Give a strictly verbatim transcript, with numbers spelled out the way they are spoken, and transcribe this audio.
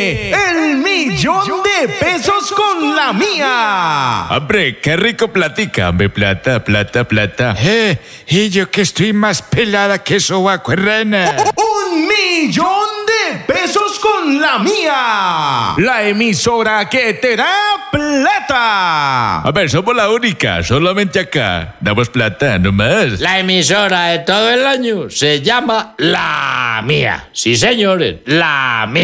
viene el millón de pesos con la mía. Hombre, qué rico platica, hombre, plata, plata, plata. Eh, y yo que estoy más pelada que sobacuerrana. Un millón de pesos con la mía. La emisora que te da plata. A ver, somos la única, solamente acá. Damos plata, no más. La emisora de todo el año se llama La Mía. Sí, señores, La Mía.